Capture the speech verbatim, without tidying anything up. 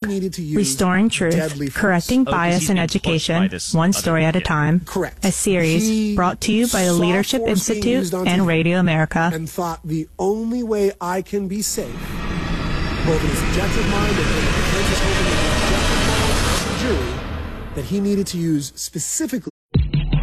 needed to use Restoring Truth, deadly force. Correcting Oh, 'cause Bias he's in being pushed by Education, this One other Story at a media. Time. Correct. A series He brought to you by the saw Leadership force being Institute used on and T V Radio America. and thought the only way I can be safe, both in his subjective mind and in the defense's hoping in the objective mind of the jury, that he needed to use specifically